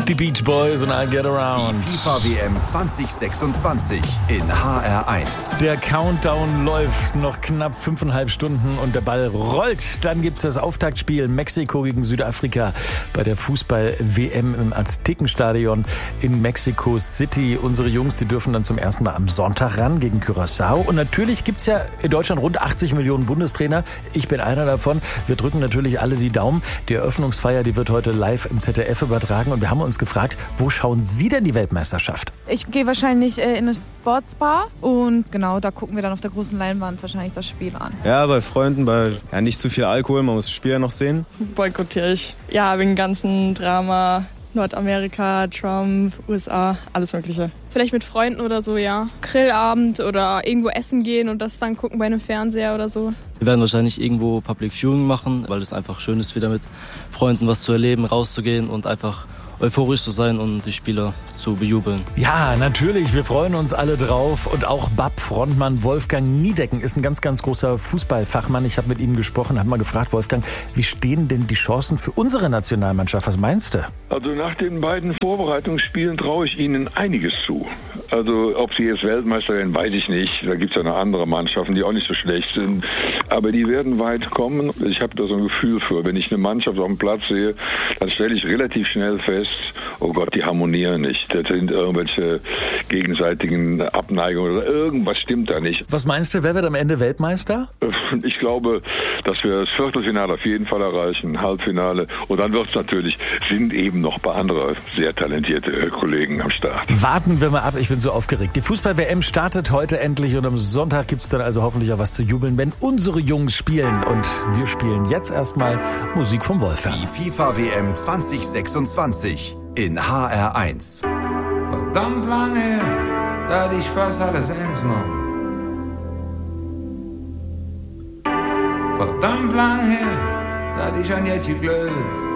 Die Beach Boys und I Get Around. Die FIFA-WM 2026 in HR1. Der Countdown läuft, noch knapp 5,5 Stunden und der Ball rollt. Dann gibt's das Auftaktspiel Mexiko gegen Südafrika bei der Fußball-WM im Aztekenstadion in Mexico City. Unsere Jungs, die dürfen dann zum ersten Mal am Sonntag ran gegen Curaçao. Und natürlich gibt's ja in Deutschland rund 80 Millionen Bundestrainer. Ich bin einer davon. Wir drücken natürlich alle die Daumen. Die Eröffnungsfeier, die wird heute live im ZDF übertragen. Und wir haben uns gefragt, wo schauen Sie denn die Weltmeisterschaft? Ich gehe wahrscheinlich in eine Sportsbar und genau, da gucken wir dann auf der großen Leinwand wahrscheinlich das Spiel an. Ja, bei Freunden, bei nicht zu viel Alkohol, man muss das Spiel ja noch sehen. Boykottiere ich. Ja, wegen ganzen Drama, Nordamerika, Trump, USA, alles Mögliche. Vielleicht mit Freunden oder so, ja. Grillabend oder irgendwo essen gehen und das dann gucken bei einem Fernseher oder so. Wir werden wahrscheinlich irgendwo Public Viewing machen, weil es einfach schön ist, wieder mit Freunden was zu erleben, rauszugehen und einfach euphorisch zu sein und die Spieler zu bejubeln. Ja, natürlich. Wir freuen uns alle drauf. Und auch BAP-Frontmann Wolfgang Niedecken ist ein ganz, ganz großer Fußballfachmann. Ich habe mit ihm gesprochen, habe mal gefragt, Wolfgang, wie stehen denn die Chancen für unsere Nationalmannschaft? Was meinst du? Also nach den beiden Vorbereitungsspielen traue ich ihnen einiges zu. Also ob sie jetzt Weltmeister werden, weiß ich nicht. Da gibt es ja noch andere Mannschaften, die auch nicht so schlecht sind. Aber die werden weit kommen. Ich habe da so ein Gefühl für. Wenn ich eine Mannschaft auf dem Platz sehe, dann stelle ich relativ schnell fest, oh Gott, die harmonieren nicht. Das sind irgendwelche gegenseitigen Abneigungen oder irgendwas stimmt da nicht. Was meinst du, wer wird am Ende Weltmeister? Ich glaube, dass wir das Viertelfinale auf jeden Fall erreichen, Halbfinale. Und dann wird es natürlich, sind eben noch ein paar andere sehr talentierte Kollegen am Start. Warten wir mal ab, ich bin so aufgeregt. Die Fußball-WM startet heute endlich und am Sonntag gibt es dann also hoffentlich auch was zu jubeln, wenn unsere Jungs spielen. Und wir spielen jetzt erstmal Musik vom Wolfgang. Die FIFA-WM 2026 in HR1. Verdammt lange her, da hatte ich fast alles ernst genommen. Verdammt lang her, da hatte ich an jetzt geglaubt.